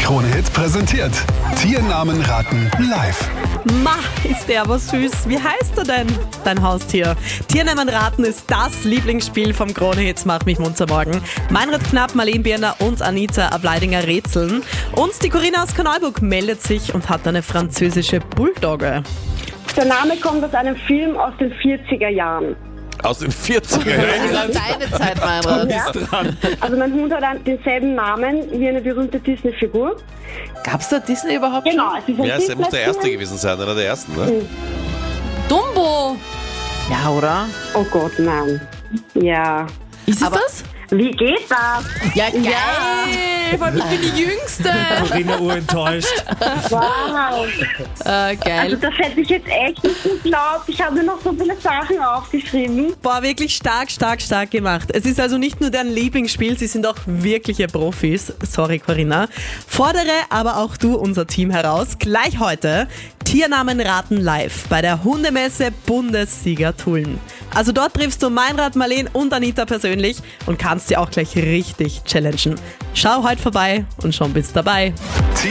Krone-Hit präsentiert. Tiernamen raten live. Ma, ist der aber süß. Wie heißt er denn, dein Haustier? Tiernamen raten ist das Lieblingsspiel vom Krone-Hit Mach mich munter morgen. Meinrad Knapp, Marlene Birner und Anita Ableidinger rätseln. Und die Corinna aus Korneuburg meldet sich und hat eine französische Bulldogge. Der Name kommt aus einem Film aus den 40er Jahren. Aus den 40er Jahren. Deine Zeit, Meinrad. Ja. Also mein Hund hat denselben Namen wie eine berühmte Disney-Figur. Gab's da Disney überhaupt Genau, es ist ein Ja, es muss der erste Disney-Film. gewesen sein, einer der ersten, ne? schon? Dumbo. Ja, oder? Oh Gott, nein. Ja. Ist es das? Wie geht das? Ja, geil. Vor allem, ich bin die Jüngste. Corinna urenttäuscht. Wow. Also Geil. das hätte ich jetzt echt nicht geglaubt. Ich habe mir noch so viele Sachen aufgeschrieben. Boah, wirklich stark gemacht. Es ist also nicht nur dein Lieblingsspiel, sie sind auch wirkliche Profis. Sorry, Corinna. Fordere aber auch du unser Team heraus. Gleich heute Tiernamen raten live bei der Hundemesse Bundessieger Tulln. Also dort triffst du Meinrad, Marlene und Anita persönlich und kannst sie auch gleich richtig challengen. Schau heute vorbei und schon bist dabei.